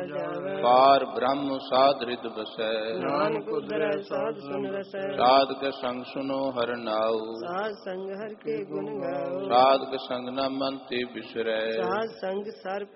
ਜਾਵੇ। ਪਾਰ ਬ੍ਰਹਮ ਸਾਧ ਰਿਦ ਬਸੈ, ਨਾਨਕ ਉਧਰੈ ਸਾਧ ਸੁਨ ਰਸੈ। ਸਾਧ ਕੇ ਸੰਗ ਸੁਨੋ ਹਰਿ ਨਾਉ, ਸਾਧ ਸੰਗ ਹਰਿ ਕੇ ਗੁਣ ਗਾਓ। ਸਾਧ ਕੇ ਸੰਗ ਨਾ ਮਨ ਤੇ ਬਿਸਰੈ, ਸਾਧ ਸੰਗ ਸਰ